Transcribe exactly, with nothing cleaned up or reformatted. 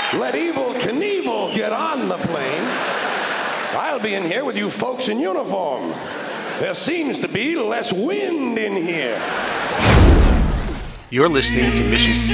Let Evel Knievel get on the plane. I'll be in here with you folks in uniform. There seems to be less wind in here. You're listening to Mission